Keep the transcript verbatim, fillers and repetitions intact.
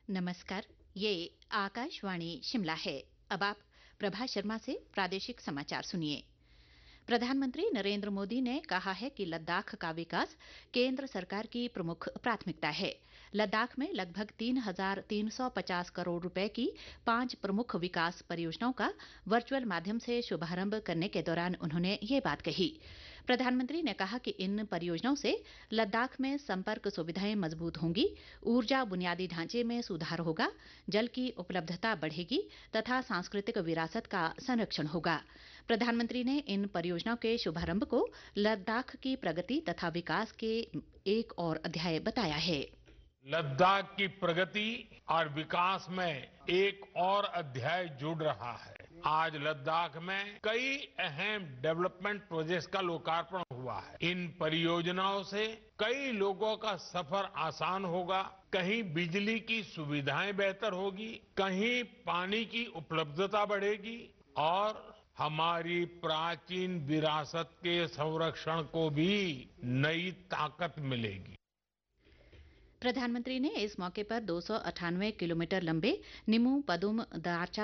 नमस्कार। ये आकाशवाणी शिमला है। अब आप प्रभा शर्मा से प्रादेशिक समाचार सुनिए। प्रधानमंत्री नरेंद्र मोदी ने कहा है कि लद्दाख का विकास केंद्र सरकार की प्रमुख प्राथमिकता है। लद्दाख में लगभग तीन हजार तीन सौ पचास करोड़ रुपए की पांच प्रमुख विकास परियोजनाओं का वर्चुअल माध्यम से शुभारंभ करने के दौरान उन्होंने ये बात कही। प्रधानमंत्री ने कहा कि इन परियोजनाओं से लद्दाख में संपर्क सुविधाएं मजबूत होंगी, ऊर्जा बुनियादी ढांचे में सुधार होगा, जल की उपलब्धता बढ़ेगी तथा सांस्कृतिक विरासत का संरक्षण होगा। प्रधानमंत्री ने इन परियोजनाओं के शुभारंभ को लद्दाख की प्रगति तथा विकास के एक और अध्याय बताया है। लद्दाख की प्रगति और विकास में एक और अध्याय जुड़ रहा है। आज लद्दाख में कई अहम डेवलपमेंट प्रोजेक्ट्स का लोकार्पण हुआ है। इन परियोजनाओं से कई लोगों का सफर आसान होगा, कहीं बिजली की सुविधाएं बेहतर होगी, कहीं पानी की उपलब्धता बढ़ेगी और हमारी प्राचीन विरासत के संरक्षण को भी नई ताकत मिलेगी। प्रधानमंत्री ने इस मौके पर दो सौ अट्ठानवे किलोमीटर लंबे निमू पदुम दारचा